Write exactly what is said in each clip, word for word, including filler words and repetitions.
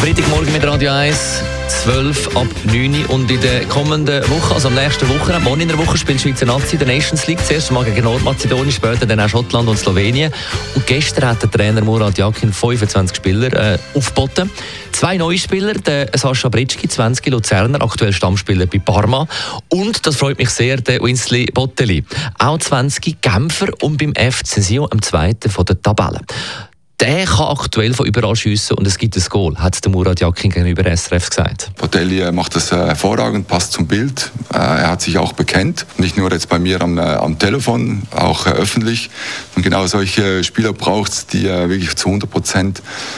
Freitagmorgen mit Radio eins, zwölf ab neun. Und in der kommenden Woche, also am nächsten Woche, morgen in der Woche, spielt die Schweizer Nazi der Nations League. Zuerst mal gegen Nordmazedonien, später dann auch Schottland und Slowenien. Und gestern hat der Trainer Murat Yakin fünfundzwanzig Spieler äh, aufgeboten. Zwei neue Spieler, der Sascha Britschki, zwanzig, Luzerner, aktuell Stammspieler bei Parma. Und, das freut mich sehr, der Winsley Botteli, auch zwanzig, Genfer und beim F C Sion am zweiten von der Tabelle. Der kann aktuell von überall schiessen und es gibt ein Goal, hat der Murat Yakin gegenüber S R F gesagt. Botteli macht das hervorragend, passt zum Bild. Er hat sich auch bekennt, nicht nur jetzt bei mir am, am Telefon, auch öffentlich. Und genau solche Spieler braucht es, die wirklich zu hundert Prozent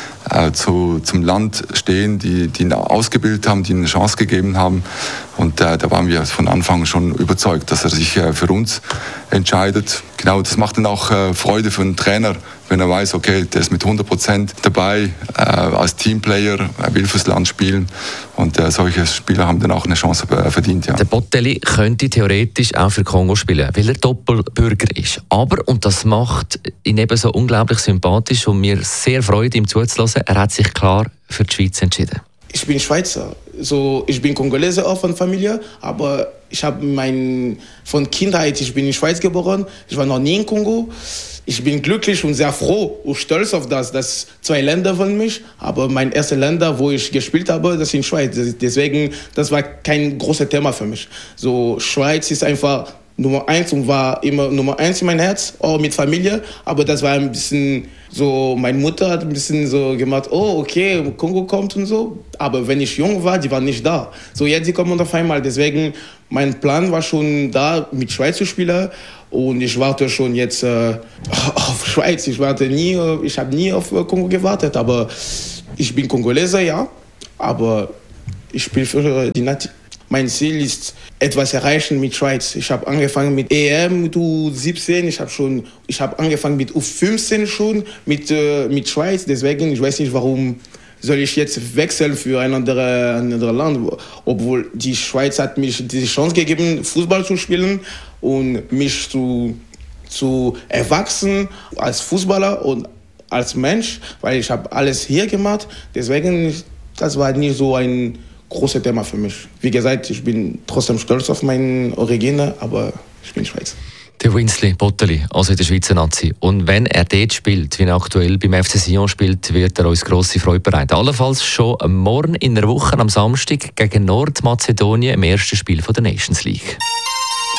zu, zum Land stehen, die, die ihn ausgebildet haben, die ihm eine Chance gegeben haben. Und äh, da waren wir von Anfang schon überzeugt, dass er sich äh, für uns entscheidet. Genau, das macht dann auch äh, Freude für einen Trainer, wenn er weiß, okay, der ist mit hundert Prozent dabei, äh, als Teamplayer, er will fürs Land spielen. Und äh, solche Spieler haben dann auch eine Chance äh, verdient. Ja. Der Botteli könnte theoretisch auch für Kongo spielen, weil er Doppelbürger ist. Aber, und das macht ihn eben so unglaublich sympathisch und mir sehr freut, ihm zuzulassen, er hat sich klar für die Schweiz entschieden. Ich bin Schweizer, so, ich bin Kongolese auch von Familie, aber ich habe mein, von Kindheit, ich bin in der Schweiz geboren, ich war noch nie in Kongo. Ich bin glücklich und sehr froh und stolz auf das, dass zwei Länder von mich, aber mein erstes Länder, wo ich gespielt habe, das ist in Schweiz. Deswegen, das war kein großes Thema für mich. So, Schweiz ist einfach Nummer eins und war immer Nummer eins in mein Herz, auch mit Familie. Aber das war ein bisschen so, meine Mutter hat ein bisschen so gemacht, oh, okay, Kongo kommt und so. Aber wenn ich jung war, die waren nicht da. So, jetzt die kommen auf einmal. Deswegen, mein Plan war schon da, mit Schweiz zu spielen. Und ich warte schon jetzt äh, auf Schweiz. Ich warte nie, ich habe nie auf Kongo gewartet. Aber ich bin Kongolese, ja. Aber ich spiele für die Nati. Mein Ziel ist, etwas erreichen mit Schweiz. Ich habe angefangen mit E M, mit U siebzehn, ich habe schon, ich habe angefangen mit U fünfzehn schon, mit, äh, mit Schweiz. Deswegen, ich weiß nicht, warum soll ich jetzt wechseln für ein anderes ein andere Land. Obwohl die Schweiz hat mir die Chance gegeben, Fußball zu spielen und mich zu, zu erwachsen als Fußballer und als Mensch, weil ich habe alles hier gemacht. Deswegen, das war nicht so ein großes Thema für mich. Wie gesagt, ich bin trotzdem stolz auf meine Origine, aber ich bin Schweiz. Der Winsley Botteli, also in der Schweizer Nazi. Und wenn er dort spielt, wie er aktuell beim F C Sion spielt, wird er uns grosse Freude bereiten. Allenfalls schon morgen in der Woche am Samstag gegen Nordmazedonien im ersten Spiel der Nations League.